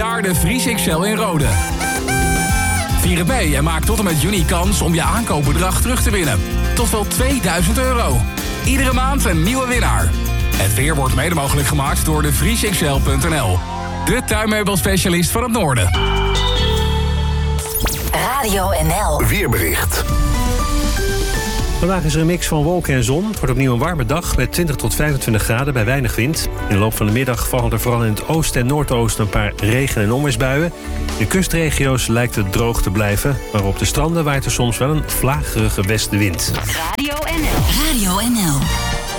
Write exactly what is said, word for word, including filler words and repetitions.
jaar de Vries X L in Rode. Vier het mee en maak tot en met juni kans om je aankoopbedrag terug te winnen. Tot wel tweeduizend euro. Iedere maand een nieuwe winnaar. Het weer wordt mede mogelijk gemaakt door de vries x l punt n l. De tuinmeubelspecialist van het noorden. Radio N L. Weerbericht. Vandaag is er een mix van wolken en zon. Het wordt opnieuw een warme dag met twintig tot vijfentwintig graden bij weinig wind. In de loop van de middag vallen er vooral in het oosten en noordoosten een paar regen- en onweersbuien. In de kustregio's lijkt het droog te blijven, maar op de stranden waait er soms wel een vlagerige westenwind. Radio N L. Radio N L.